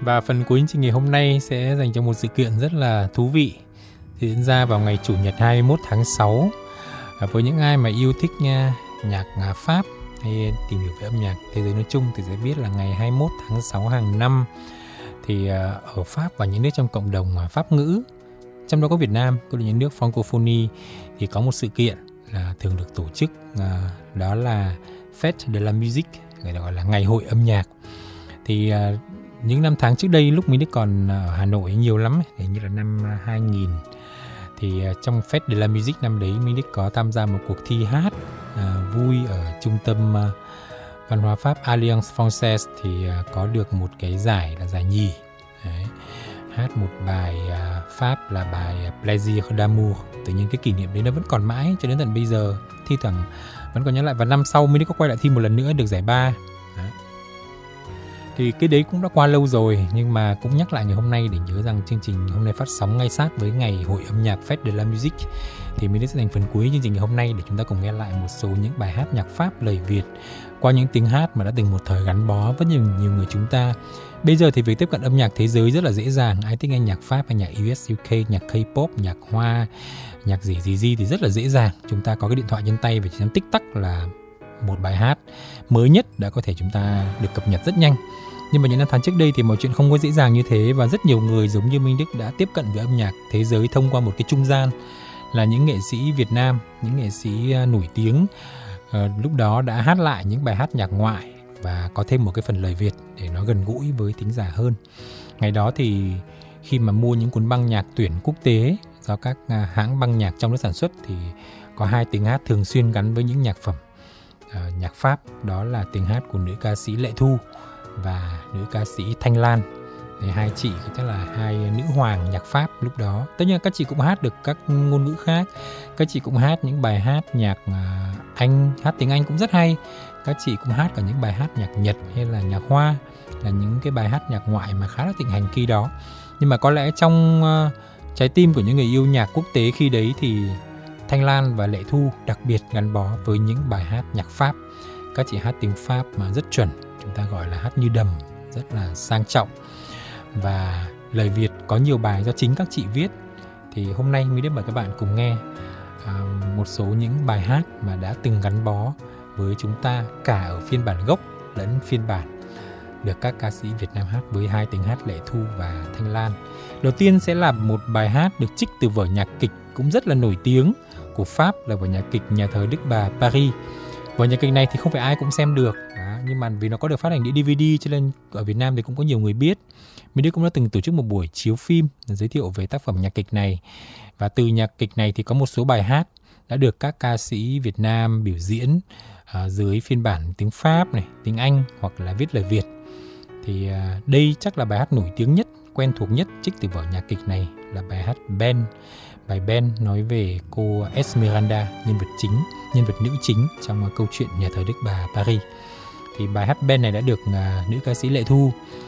Và phần cuối chương trình ngày hôm nay sẽ dành cho một sự kiện rất là thú vị diễn ra vào ngày Chủ nhật 21 tháng 6. Với những ai mà yêu thích nhạc Pháp hay tìm hiểu về âm nhạc thế giới nói chung thì sẽ biết là ngày 21 tháng 6 hàng năm thì ở Pháp và những nước trong cộng đồng Pháp ngữ, trong đó có Việt Nam, có những nước Francophonie, thì có một sự kiện là thường được tổ chức, đó là Fête de la Musique, người ta gọi là ngày hội âm nhạc. Thì những năm tháng trước đây lúc mình còn ở Hà Nội nhiều lắm, hình như là năm 2000, thì trong Fête de la Musique năm đấy mình có tham gia một cuộc thi hát vui ở trung tâm văn hóa Pháp Alliance Française, thì có được một cái giải là giải nhì. Đấy. Hát một bài Pháp là bài Plaisir d'amour. Tự nhiên cái kỷ niệm đấy nó vẫn còn mãi cho đến tận bây giờ, thi thoảng vẫn còn nhớ lại. Và năm sau mình có quay lại thi một lần nữa, được giải 3. Thì cái đấy cũng đã qua lâu rồi, nhưng mà cũng nhắc lại ngày hôm nay để nhớ rằng chương trình hôm nay phát sóng ngay sát với ngày hội âm nhạc Fête de la Musique. Thì mình sẽ dành phần cuối chương trình ngày hôm nay để chúng ta cùng nghe lại một số những bài hát nhạc Pháp lời Việt qua những tiếng hát mà đã từng một thời gắn bó với nhiều người chúng ta. Bây giờ thì việc tiếp cận âm nhạc thế giới rất là dễ dàng. Ai thích nghe nhạc Pháp hay nhạc US, UK, nhạc K-pop, nhạc Hoa, nhạc gì thì rất là dễ dàng. Chúng ta có cái điện thoại trên tay và chỉ nhấn tích tắc là một bài hát mới nhất đã có thể chúng ta được cập nhật rất nhanh. Nhưng mà những năm tháng trước đây thì mọi chuyện không có dễ dàng như thế, và rất nhiều người giống như Minh Đức đã tiếp cận với âm nhạc thế giới thông qua một cái trung gian là những nghệ sĩ Việt Nam, những nghệ sĩ nổi tiếng lúc đó đã hát lại những bài hát nhạc ngoại và có thêm một cái phần lời Việt để nó gần gũi với thính giả hơn. Ngày đó thì khi mà mua những cuốn băng nhạc tuyển quốc tế do các hãng băng nhạc trong nước sản xuất thì có 2 tiếng hát thường xuyên gắn với những nhạc phẩm nhạc Pháp, đó là tiếng hát của nữ ca sĩ Lệ Thu và nữ ca sĩ Thanh Lan. Thì 2 chị chắc là 2 nữ hoàng nhạc Pháp lúc đó. Tất nhiên các chị cũng hát được các ngôn ngữ khác, các chị cũng hát những bài hát nhạc Anh, hát tiếng Anh cũng rất hay. Các chị cũng hát cả những bài hát nhạc Nhật hay là nhạc Hoa, là những cái bài hát nhạc ngoại mà khá là thịnh hành khi đó. Nhưng mà có lẽ trong trái tim của những người yêu nhạc quốc tế khi đấy thì Thanh Lan và Lệ Thu đặc biệt gắn bó với những bài hát nhạc Pháp. Các chị hát tiếng Pháp mà rất chuẩn, chúng ta gọi là hát như đầm, rất là sang trọng. Và lời Việt có nhiều bài do chính các chị viết. Thì hôm nay mình đến mời các bạn cùng nghe một số những bài hát mà đã từng gắn bó với chúng ta cả ở phiên bản gốc lẫn phiên bản được các ca sĩ Việt Nam hát với 2 tiếng hát Lệ Thu và Thanh Lan. Đầu tiên sẽ là một bài hát được trích từ vở nhạc kịch cũng rất là nổi tiếng của Pháp, là vở nhạc kịch Nhà thờ Đức Bà Paris. Vở nhạc kịch này thì không phải ai cũng xem được, nhưng mà vì nó có được phát hành đĩa DVD cho nên ở Việt Nam thì cũng có nhiều người biết. Mình cũng đã từng tổ chức một buổi chiếu phim giới thiệu về tác phẩm nhạc kịch này. Và từ nhạc kịch này thì có một số bài hát đã được các ca sĩ Việt Nam biểu diễn dưới phiên bản tiếng Pháp này, tiếng Anh hoặc là viết lời Việt. Thì đây chắc là bài hát nổi tiếng nhất, quen thuộc nhất trích từ vở nhạc kịch này là bài hát Ben. Bài Ben nói về cô Esmeralda, nhân vật nữ chính trong câu chuyện Nhà thờ Đức Bà Paris. Thì bài hát Ben này đã được nữ ca sĩ Lệ Thu